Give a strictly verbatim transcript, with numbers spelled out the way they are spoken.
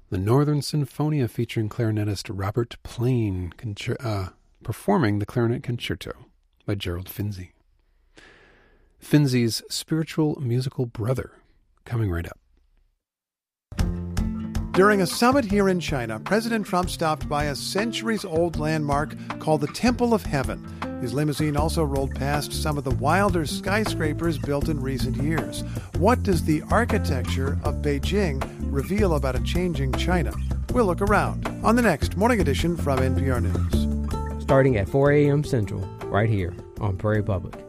The Northern Sinfonia featuring clarinetist Robert Plain concer- uh, performing the Clarinet Concerto by Gerald Finzi. Finzi's spiritual musical brother, coming right up. During a summit here in China, President Trump stopped by a centuries-old landmark called the Temple of Heaven. His limousine also rolled past some of the wilder skyscrapers built in recent years. What does the architecture of Beijing reveal about a changing China? We'll look around on the next Morning Edition from N P R News. Starting at four a.m. Central, right here on Prairie Public.